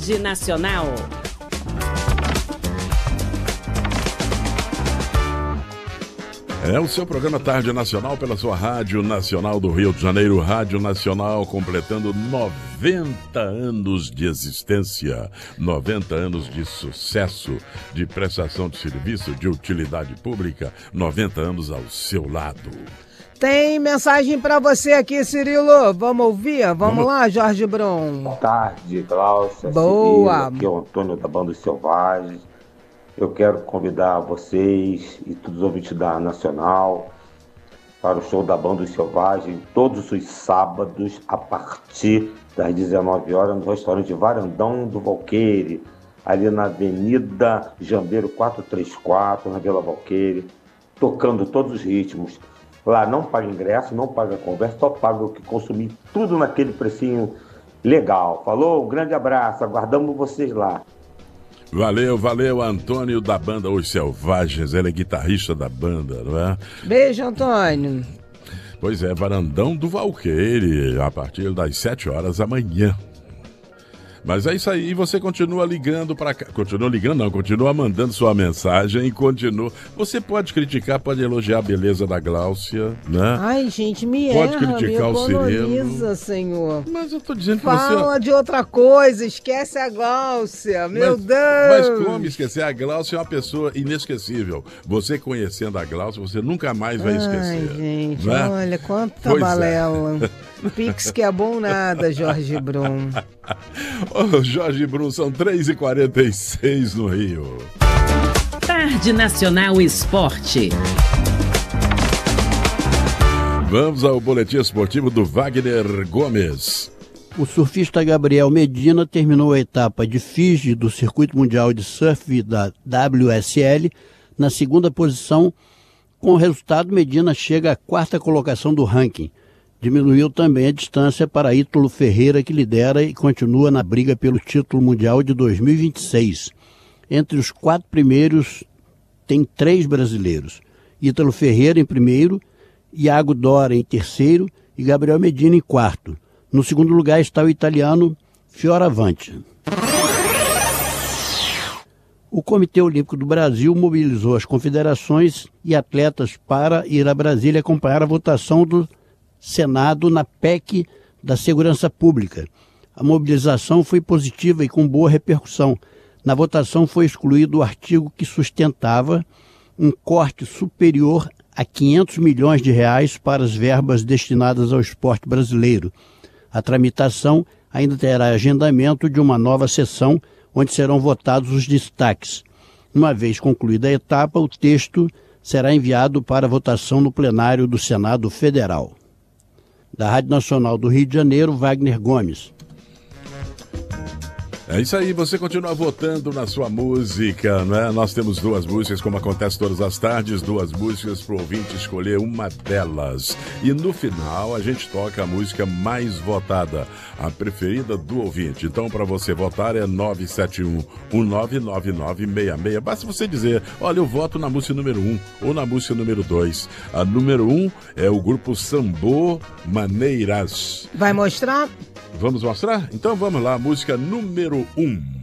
Tarde Nacional. É o seu programa Tarde Nacional pela sua Rádio Nacional do Rio de Janeiro, Rádio Nacional completando 90 anos de existência, 90 anos de sucesso, de prestação de serviço, de utilidade pública, 90 anos ao seu lado. Tem mensagem para você aqui, Cirilo. Vamos ouvir? Vamos lá, Jorge Brum. Boa tarde, Glaucia. Boa. Cirilo, aqui é o Antônio da Banda Os Selvagens. Eu quero convidar vocês e todos os ouvintes da Nacional para o show da Banda Os Selvagens, todos os sábados, a partir das 19 horas, no restaurante Varandão do Valqueire, ali na Avenida Jambeiro 434, na Vila Valqueire, tocando todos os ritmos. Lá não paga ingresso, não paga conversa, só paga o que consumir, tudo naquele precinho legal. Falou? Um grande abraço, aguardamos vocês lá. Valeu, Antônio da Banda Os Selvagens, ele é guitarrista da banda, não é? Beijo, Antônio. Pois é, Varandão do Valqueire, a partir das 7 horas da manhã. Mas é isso aí, você continua ligando para cá. Continua ligando, não, continua mandando sua mensagem e continua. Você pode criticar, pode elogiar a beleza da Gláucia, né? Ai, gente, me pode erra, criticar me o Cirilo. economiza, Senhor. Mas eu tô dizendo que Fala de outra coisa, esquece a Gláucia, meu Deus. Mas como esquecer? A Gláucia é uma pessoa inesquecível. Você conhecendo a Gláucia, você nunca mais vai esquecer. Ai, gente, né? olha, quanta Pois balela. Pix que é bom nada, Jorge Brum. Ô, Jorge Brum, são 3h46 no Rio. Tarde Nacional Esporte. Vamos ao boletim esportivo do Wagner Gomes. O surfista Gabriel Medina terminou a etapa de Fiji do Circuito Mundial de Surf da WSL na segunda posição. Com o resultado, Medina chega à quarta colocação do ranking. Diminuiu também a distância para Ítalo Ferreira, que lidera e continua na briga pelo título mundial de 2026. Entre os 4 primeiros, tem 3 brasileiros. Ítalo Ferreira em primeiro, Iago Dora em terceiro e Gabriel Medina em quarto. No segundo lugar está o italiano Fioravanti. O Comitê Olímpico do Brasil mobilizou as confederações e atletas para ir a Brasília acompanhar a votação do Senado na PEC da Segurança Pública. A mobilização foi positiva e com boa repercussão. Na votação foi excluído o artigo que sustentava um corte superior a R$500 milhões para as verbas destinadas ao esporte brasileiro. A tramitação ainda terá agendamento de uma nova sessão, onde serão votados os destaques. Uma vez concluída a etapa, o texto será enviado para votação no plenário do Senado Federal. Da Rádio Nacional do Rio de Janeiro, Wagner Gomes. É isso aí, você continua votando na sua música, né? Nós temos 2 músicas, como acontece todas as tardes, 2 músicas para o ouvinte escolher uma delas. E no final a gente toca a música mais votada, a preferida do ouvinte. Então, para você votar é 971-199966. Basta você dizer, olha, eu voto na música número 1 ou na música número 2. A número 1 é o grupo Sambô Maneiras. Vai mostrar? Vamos mostrar? Então vamos lá, música número 1.